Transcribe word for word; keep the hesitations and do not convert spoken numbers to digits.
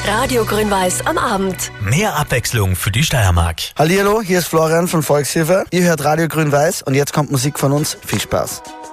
Radio Grün-Weiß am Abend. Mehr Abwechslung für die Steiermark. Hallihallo, hier ist Florian von Volkshilfe. Ihr hört Radio Grün-Weiß und jetzt kommt Musik von uns. Viel Spaß.